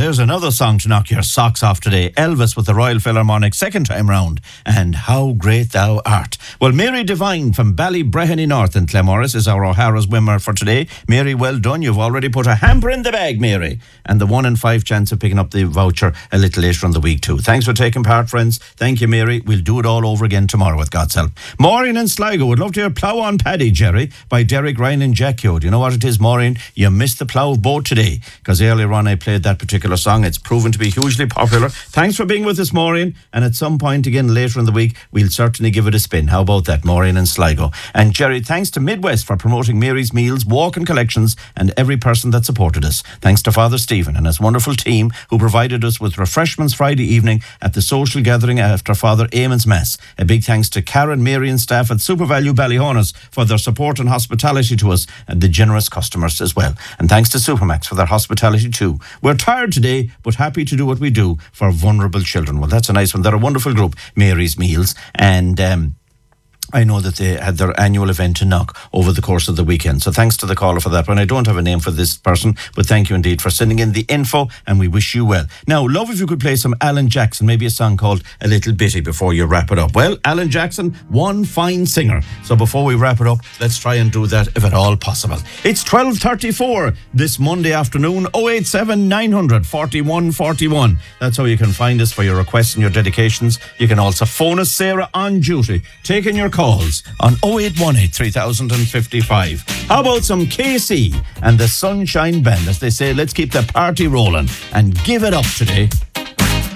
there's another song to knock your socks off today. Elvis with the Royal Philharmonic, second time round. And How Great Thou Art. Well, Mary Devine from Ballybreheny North in Claremorris is our O'Hara's winner for today. Mary, well done. You've already put a hamper in the bag, Mary. And the 1 in 5 chance of picking up the voucher a little later on the week too. Thanks for taking part, friends. Thank you, Mary. We'll do it all over again tomorrow with God's help. Maureen and Sligo would love to hear Plough on Paddy, Jerry, by Derek Ryan and Jack Yo. Do you know what it is, Maureen? You missed the plough boat today, because earlier on I played that particular song. It's proven to be hugely popular. Thanks for being with us, Maureen. And at some point again later in the week, we'll certainly give it a spin. How about that, Maureen and Sligo? And Jerry, thanks to Midwest for promoting Mary's Meals, walk-in collections, and every person that supported us. Thanks to Father Stephen and his wonderful team who provided us with refreshments Friday evening at the social gathering after Father Eamon's Mass. A big thanks to Karen, Mary and staff at SuperValue Ballyhonus for their support and hospitality to us, and the generous customers as well. And thanks to Supermax for their hospitality too. We're tired today, but happy to do what we do for vulnerable children. Well, that's a nice one. They're a wonderful group, Mary's Meals, and I know that they had their annual event in Knock over the course of the weekend. So thanks to the caller for that one. I don't have a name for this person, but thank you indeed for sending in the info, and we wish you well. Now, love if you could play some Alan Jackson, maybe a song called A Little Bitty before you wrap it up. Well, Alan Jackson, one fine singer. So before we wrap it up, let's try and do that if at all possible. It's 12:34 this Monday afternoon, 087 900 41 41. That's how you can find us for your requests and your dedications. You can also phone us, Sarah, on duty, taking your calls on 0818 3055. How about some KC and the Sunshine Band? As they say, let's keep the party rolling and give it up today.